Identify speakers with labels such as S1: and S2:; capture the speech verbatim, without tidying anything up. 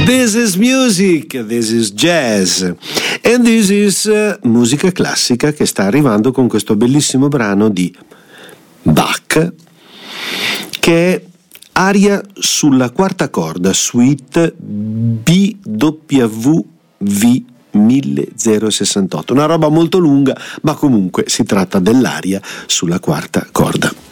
S1: This is music, this is jazz, and this is uh, musica classica che sta arrivando con questo bellissimo brano di Bach, che è aria sulla quarta corda, suite B W V mille sessantotto, una roba molto lunga, ma comunque si tratta dell'aria sulla quarta corda.